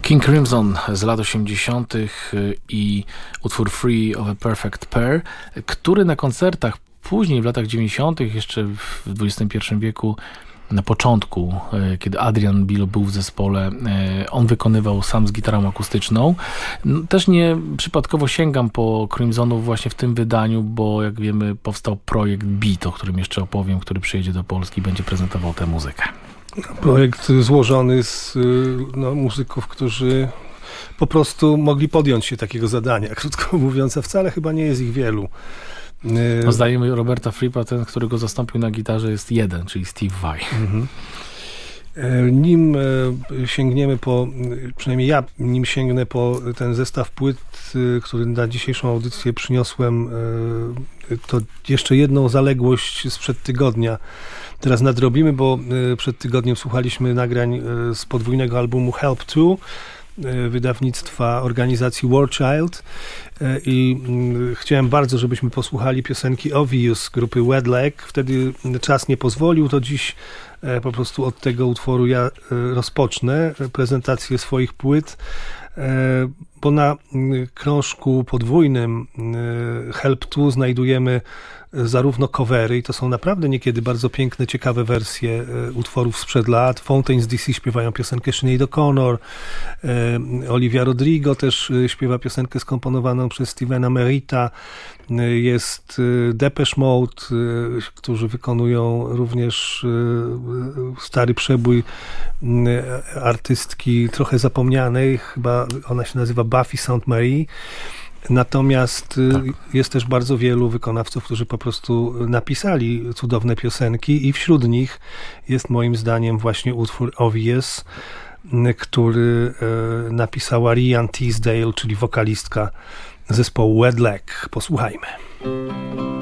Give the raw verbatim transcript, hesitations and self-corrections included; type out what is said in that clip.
King Crimson z lat osiemdziesiątych i utwór Free of a Perfect Pair, który na koncertach później w latach dziewięćdziesiątych, jeszcze w dwudziestym pierwszym wieku, na początku, kiedy Adrian Bill był w zespole, on wykonywał sam z gitarą akustyczną. Też nie przypadkowo sięgam po Crimsonów właśnie w tym wydaniu, bo jak wiemy powstał projekt Beat, o którym jeszcze opowiem, który przyjedzie do Polski i będzie prezentował tę muzykę. Projekt złożony z no, muzyków, którzy po prostu mogli podjąć się takiego zadania, krótko mówiąc, a wcale chyba nie jest ich wielu. No, zdaniem Roberta Frippa, ten, który go zastąpił na gitarze, jest jeden, czyli Steve Vai. Mhm. Nim sięgniemy po, przynajmniej ja nim sięgnę po ten zestaw płyt, który na dzisiejszą audycję przyniosłem, to jeszcze jedną zaległość sprzed tygodnia teraz nadrobimy, bo przed tygodniem słuchaliśmy nagrań z podwójnego albumu Help two, wydawnictwa organizacji War Child, i chciałem bardzo, żebyśmy posłuchali piosenki Obvious grupy Wet Leg. Wtedy czas nie pozwolił, to dziś po prostu od tego utworu ja rozpocznę prezentację swoich płyt, bo na krążku podwójnym Help two znajdujemy zarówno covery, i to są naprawdę niekiedy bardzo piękne, ciekawe wersje utworów sprzed lat. Fountains D C śpiewają piosenkę Sinead O'Connor, Olivia Rodrigo też śpiewa piosenkę skomponowaną przez Stevena Merritta, jest Depeche Mode, którzy wykonują również stary przebój artystki trochę zapomnianej, chyba ona się nazywa Buffy Sainte Marie. Natomiast tak, jest też bardzo wielu wykonawców, którzy po prostu napisali cudowne piosenki, i wśród nich jest moim zdaniem właśnie utwór Obvious, który napisała Rhian Teasdale, czyli wokalistka zespołu Wet Leg. Posłuchajmy.